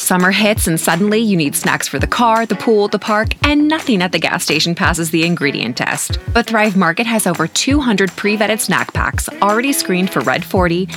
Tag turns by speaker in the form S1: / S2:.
S1: Summer hits and suddenly you need snacks for the car, the pool, the park, and nothing at the gas station passes the ingredient test. But Thrive Market has over 200 pre-vetted snack packs already screened for Red 40